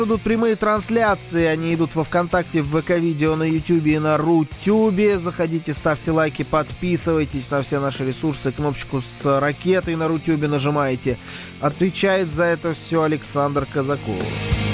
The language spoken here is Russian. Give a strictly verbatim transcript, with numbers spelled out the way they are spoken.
Идут прямые трансляции, они идут во ВКонтакте, в ВК-видео, на Ютубе и на Рутюбе. Заходите, ставьте лайки, подписывайтесь на все наши ресурсы, кнопочку с ракетой на Рутюбе нажимаете. Отвечает за это все Александр Казаков.